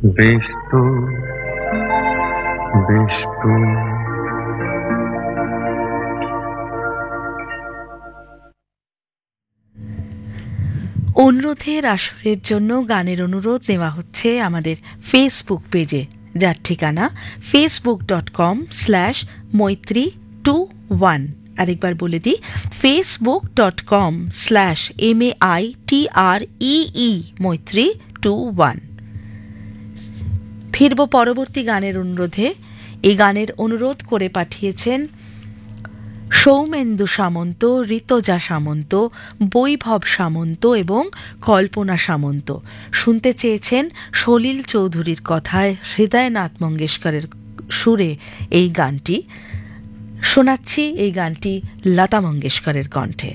বেশ তো, বেশ তো। অনুরোধের আসরের জন্য গানের অনুরোধ নেওয়া হচ্ছে আমাদের ফেসবুক পেজে, যার ঠিকানা facebook.com/মৈত্রী21। আরেকবার বলে দিই, facebook.com/MAITREE মৈত্রী21। ফিরব পরবর্তী গানের অনুরোধে। এই গানের অনুরোধ করে পাঠিয়েছেন সৌমেন্দু সামন্ত, ঋতজা সামন্ত, বৈভব সামন্ত এবং কল্পনা সামন্ত। শুনতে চেয়েছেন সলিল চৌধুরীর কথায় হৃদয়নাথ মঙ্গেশকরের সুরে এই গানটি। শোনাচ্ছি এই গানটি লতা মঙ্গেশকরের কণ্ঠে।